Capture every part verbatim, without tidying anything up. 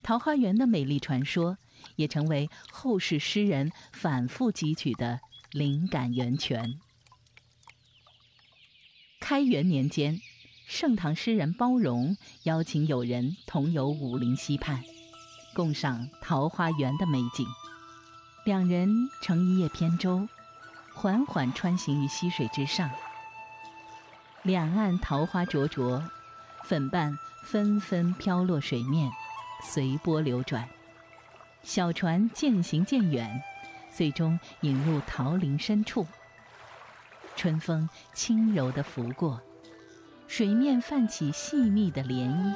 桃花源的美丽传说也成为后世诗人反复汲取的灵感源泉。开元年间，盛唐诗人包容邀请友人同游武陵溪畔，共赏桃花源的美景。两人乘一叶扁舟，缓缓穿行于溪水之上，两岸桃花灼灼，粉瓣纷纷飘落水面，随波流转。小船渐行渐远，最终引入桃林深处。春风轻柔地拂过，水面泛起细密的涟漪。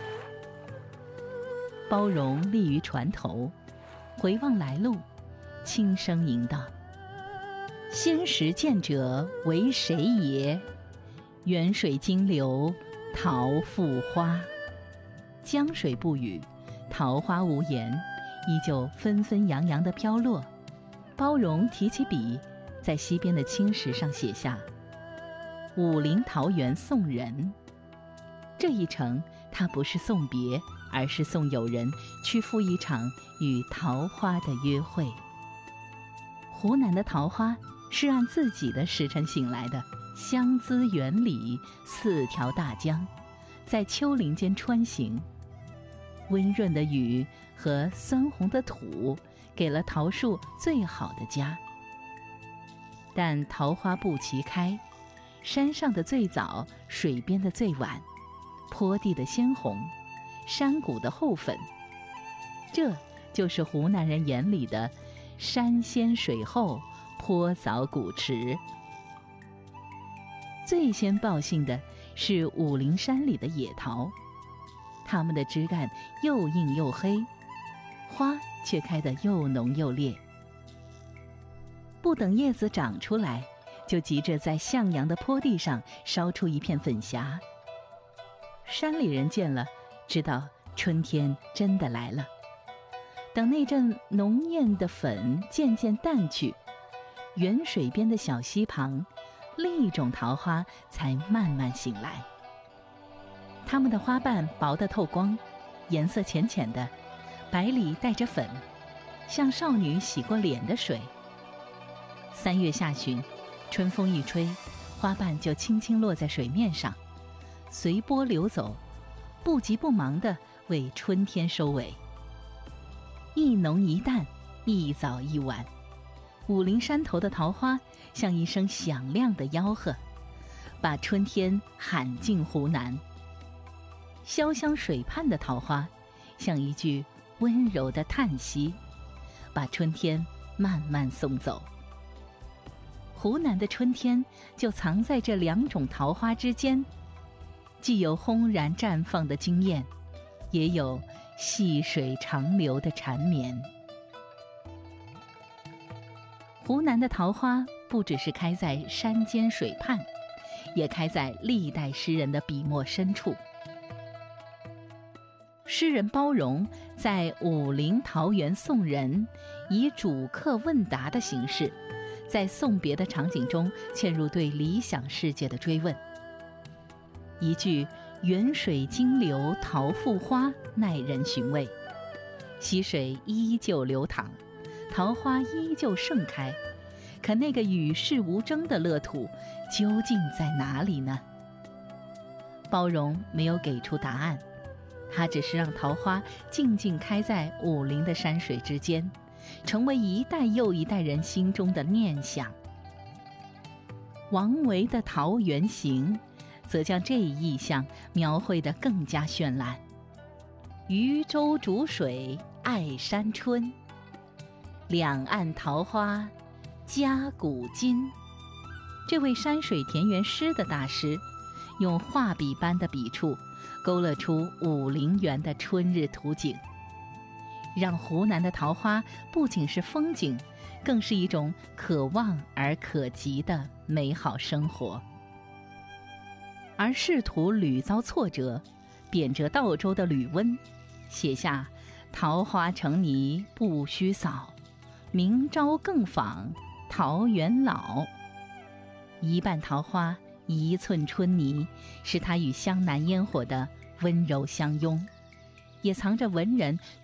包容立于船头，回望来路，轻声吟道：先识见者为谁也？远水经流，桃复花。江水不语，桃花无言，依旧纷纷扬扬地飘落。包容提起笔，在溪边的青石上写下武陵桃源送人。这一程，他不是送别，而是送友人去赴一场与桃花的约会。湖南的桃花是按自己的时辰醒来的，香滋园里四条大江，在丘陵间穿行。温润的雨和酸红的土，给了桃树最好的家。但桃花不齐开，山上的最早，水边的最晚，坡地的鲜红，山谷的厚粉，这就是湖南人眼里的山先水后，坡早谷迟。最先报信的是武陵山里的野桃，它们的枝干又硬又黑，花却开得又浓又烈。不等叶子长出来，就急着在向阳的坡地上烧出一片粉霞。山里人见了，知道春天真的来了。等那阵浓艳的粉渐渐淡去，远水边的小溪旁，另一种桃花才慢慢醒来。它们的花瓣薄得透光，颜色浅浅的，白里带着粉，像少女洗过脸的水。三月下旬，春风一吹，花瓣就轻轻落在水面上，随波流走，不急不忙地为春天收尾。一浓一淡，一早一晚，武陵山头的桃花像一声响亮的吆喝，把春天喊进湖南。潇湘水畔的桃花像一句温柔的叹息，把春天慢慢送走。湖南的春天就藏在这两种桃花之间，既有轰然绽放的惊艳，也有细水长流的缠绵。湖南的桃花不只是开在山间水畔，也开在历代诗人的笔墨深处。诗人包容在武陵桃源送人，以主客问答的形式，在送别的场景中嵌入对理想世界的追问。一句远水经流桃复花耐人寻味，溪水依旧流淌，桃花依旧盛开，可那个与世无争的乐土究竟在哪里呢？包容没有给出答案，他只是让桃花静静开在武陵的山水之间，成为一代又一代人心中的念想。王维的《桃源行》则将这一意象描绘得更加绚烂。渔舟逐水爱山春，两岸桃花家古今。这位山水田园诗的大师，用画笔般的笔触勾勒出武陵源的春日图景，让湖南的桃花不仅是风景，更是一种可望而可及的美好生活。而仕途屡遭挫折，贬谪道州的吕温写下桃花成泥不须扫，明朝更访桃源老。一半桃花一寸春泥，是他与湘南烟火的温柔相拥， 也藏着文人